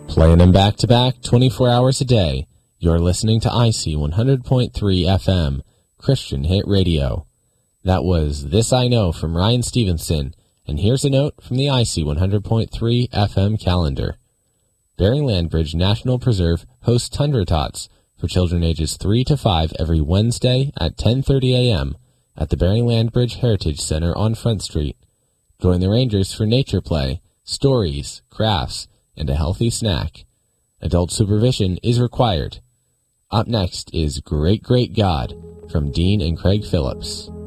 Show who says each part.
Speaker 1: Playing them back to back 24 hours a day. You're listening to IC 100.3 FM, Christian Hit Radio. That was This I Know from Ryan Stevenson, and here's a note from the IC 100.3 FM calendar. Bering Landbridge National Preserve hosts Tundra Tots for children ages 3 to 5 every Wednesday at 10:30 a.m. at the Bering Landbridge Heritage Center on Front Street. Join the Rangers for nature play, stories, crafts, and a healthy snack. Adult supervision is required. Up next is Great Great God from Dean and Craig Phillips.